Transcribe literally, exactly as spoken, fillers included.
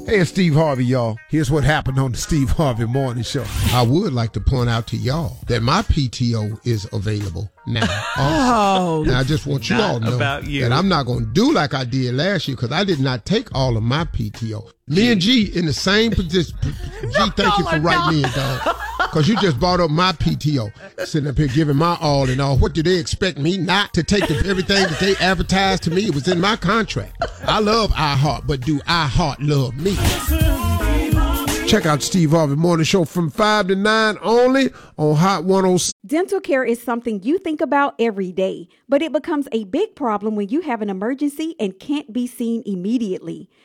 Hey, it's Steve Harvey, y'all. Here's what happened on the Steve Harvey Morning Show. I would like to point out to y'all that my P T O is available now. Oh. And I just want you all to know about you. that I'm not going to do like I did last year because I did not take all of my P T O. Me G. and G in the same position. G, thank you for writing in, dog. Because you just brought up my P T O. Sitting up here giving my all and all. What do they expect me not to take the, everything that they advertised to me? It was in my contract. I love iHeart, but do iHeart love me? Check out Steve Harvey Morning Show from five to nine only on Hot one oh six. Dental care is something you think about every day, but it becomes a big problem when you have an emergency and can't be seen immediately.